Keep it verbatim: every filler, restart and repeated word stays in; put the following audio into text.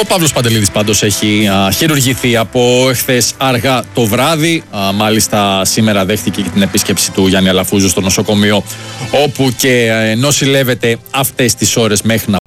Ο Παύλος Παντελίδης πάντως έχει α, χειρουργηθεί από εχθές αργά το βράδυ. Α, μάλιστα σήμερα δέχτηκε και την επίσκεψη του Γιάννη Αλαφούζου στο νοσοκομείο, όπου και ε, νοσηλεύεται αυτές τις ώρες μέχρι να